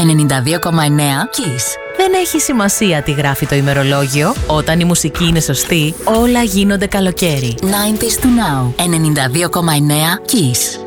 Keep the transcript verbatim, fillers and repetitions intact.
ενενήντα δύο κόμμα εννέα Kiss. Δεν έχει σημασία τι γράφει το ημερολόγιο. Όταν η μουσική είναι σωστή, όλα γίνονται καλοκαίρι. ενενήντα to now. ενενήντα δύο κόμμα εννέα Kiss.